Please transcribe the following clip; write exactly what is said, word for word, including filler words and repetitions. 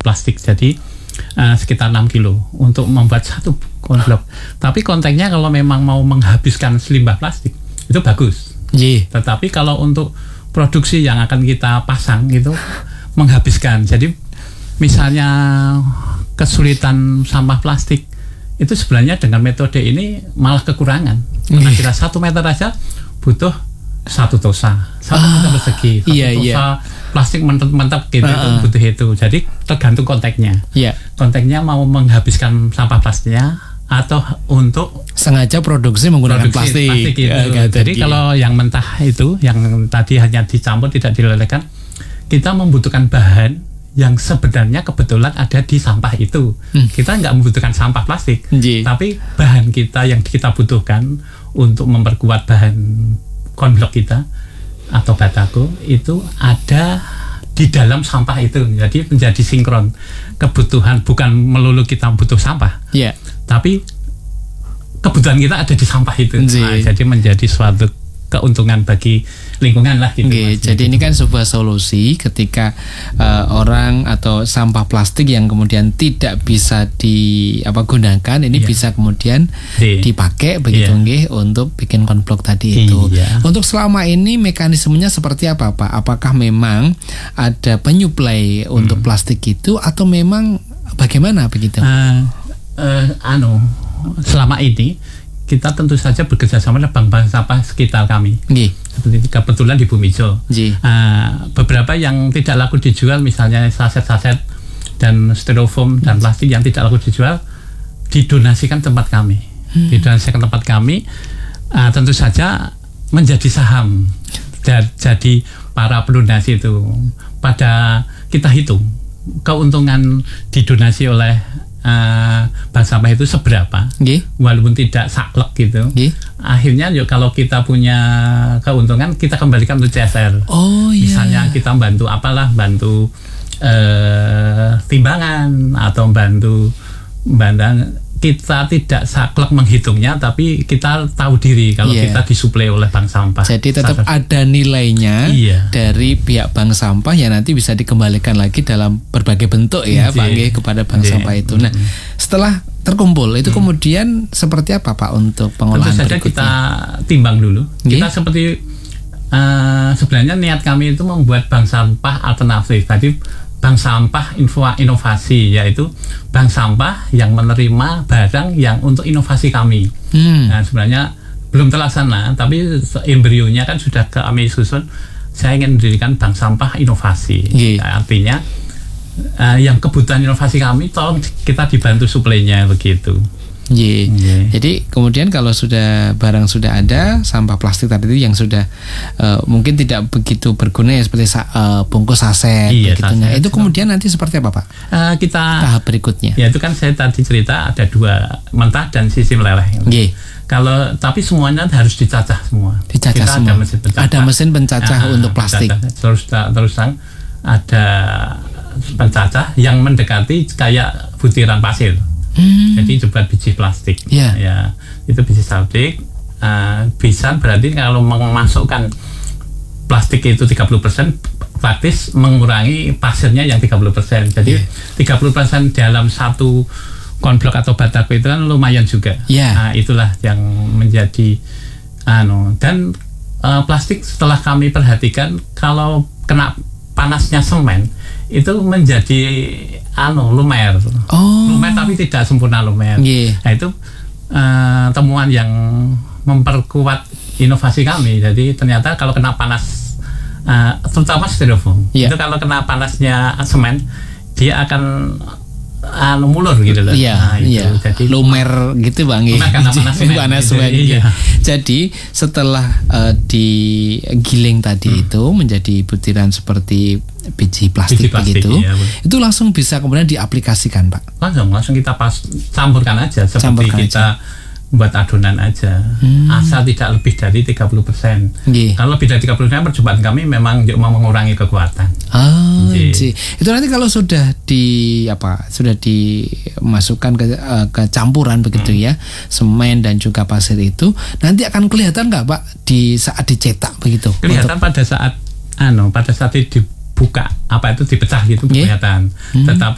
plastik. Jadi uh, sekitar enam kilo untuk membuat satu konblok. Tapi konteksnya kalau memang mau menghabiskan selimbah plastik itu bagus. Yeah. Tetapi kalau untuk produksi yang akan kita pasang itu menghabiskan. Jadi misalnya kesulitan sampah plastik itu sebenarnya dengan metode ini malah kekurangan. Karena Yeah. kita satu meter aja butuh satu tosa, satu meter persegi, satu iya, tosa iya. plastik mentep-mentep gitu, Uh-uh. butuh itu. Jadi tergantung konteksnya. Iya. Konteksnya mau menghabiskan sampah plastiknya atau untuk Sengaja produksi menggunakan produksi plastik. gitu. Ya, gitu. Jadi kalau yang mentah itu, yang tadi hanya dicampur tidak dilelehkan, kita membutuhkan bahan yang sebenarnya kebetulan ada di sampah itu. Hmm. Kita nggak membutuhkan sampah plastik, Ji. tapi bahan kita yang kita butuhkan untuk memperkuat bahan konblok kita atau batako itu ada di dalam sampah itu. Jadi menjadi sinkron kebutuhan, bukan melulu kita butuh sampah, Iya. tapi kebutuhan kita ada di sampah itu. Nah, jadi menjadi suatu keuntungan bagi lingkungan lah gitu. Oke, Mas. jadi ini kan sebuah solusi ketika uh, orang atau sampah plastik yang kemudian tidak bisa di apa gunakan ini Iya. bisa kemudian Di- dipakai begitu Iya. nggih untuk bikin konblok tadi itu. Iya. Untuk selama ini mekanismenya seperti apa, Pak? Apakah memang ada penyuplai untuk plastik itu atau memang bagaimana begitu? Uh, uh, anu selama ini kita tentu saja bekerja sama dengan bank-bank sampah sekitar kami. Nggih. Seperti kebetulan di Bumijo. Ji. Uh, beberapa yang tidak laku dijual, misalnya saset-saset dan styrofoam dan plastik yang tidak laku dijual, didonasikan tempat kami. Hmm. Didonasikan tempat kami, uh, tentu saja menjadi saham. Dan jadi para pendonasi itu pada kita hitung keuntungan didonasi oleh Uh, bank sampah itu seberapa, Nggih. walaupun tidak saklek gitu. Nggih. Akhirnya yuk kalau kita punya keuntungan kita kembalikan untuk C S R. Oh iya. Misalnya kita bantu apalah, bantu uh, timbangan atau bantu bandang. Kita tidak saklek menghitungnya, tapi kita tahu diri kalau Iya. kita disuplai oleh bank sampah. Jadi tetap Salah- ada nilainya Iya. dari pihak bank sampah yang nanti bisa dikembalikan lagi dalam berbagai bentuk ya, Iya. Pak nggih, kepada bank Iya. sampah itu. Nah, setelah terkumpul itu kemudian seperti apa Pak untuk Tentu pengolahan saja berikutnya? kita timbang dulu. Nggih. Kita seperti uh, sebenarnya niat kami itu membuat bank sampah alternatif. Tadi bank sampah info inovasi, yaitu bank sampah yang menerima barang yang untuk inovasi kami. Hmm. Nah, sebenarnya belum terlaksana, tapi embrionya kan sudah kami susun. Saya ingin mendirikan bank sampah inovasi. Nggih. Nah, artinya uh, yang kebutuhan inovasi kami, tolong kita dibantu suplainya begitu. Ye. Nggih. Jadi kemudian kalau sudah barang sudah ada, sampah plastik tadi itu yang sudah uh, mungkin tidak begitu berguna ya, seperti sa- uh, bungkus saset Iya, begitu. saset. Nah, itu kemudian nanti seperti apa Pak? Uh, kita Tahap berikutnya. Ya itu kan saya tadi cerita ada dua, mentah dan sisi meleleh. Nggih. Kalau tapi semuanya harus dicacah semua. Dicacah Kita semua. Ada mesin pencacah. Ada mesin pencacah Ah, untuk plastik. pencacah. Terus terus terang ada pencacah yang mendekati kayak butiran pasir. Hmm. Jadi dibuat biji plastik. Iya. Ya, itu biji plastik. Uh, bisa berarti kalau memasukkan plastik itu tiga puluh persen, praktis mengurangi pasirnya yang tiga puluh persen. Jadi Yeah. tiga puluh persen dalam satu konblok atau batako itu kan lumayan juga. Yeah. Nah, itulah yang menjadi anu. Dan uh, plastik setelah kami perhatikan, kalau kena panasnya semen itu menjadi anu lumer. Oh. Lumer tapi tidak sempurna lumer. Yeah. Nah, itu uh, temuan yang memperkuat inovasi kami. Jadi ternyata kalau kena panas, uh, terutama styrofoam, Yeah. itu kalau kena panasnya semen, dia akan anu mulur gitu loh. Iya, Nah, itu. iya. Jadi Lumer gitu Bang. Lumer karena panas semen. Panas Gitu, semen. iya. Jadi setelah uh, digiling tadi Hmm. itu menjadi butiran seperti biji plastik, Biji plastik, begitu, iya, Bu. itu langsung bisa kemudian diaplikasikan Pak. langsung langsung kita pas campurkan aja seperti Campurkan kita buat adonan aja. Hmm. Asal tidak lebih dari tiga puluh persen. Nggih. Kalau lebih dari tiga puluh persen percobaan kami memang mau mengurangi kekuatan. Ah, Nggih. nggih. Itu nanti kalau sudah di apa? Sudah dimasukkan ke uh, ke campuran begitu ya, semen dan juga pasir itu, nanti akan kelihatan nggak Pak di saat dicetak begitu? Kelihatan pada saat anu pada saat dibuka apa itu dipecah gitu Nggih. kelihatan. Hmm. Tetapi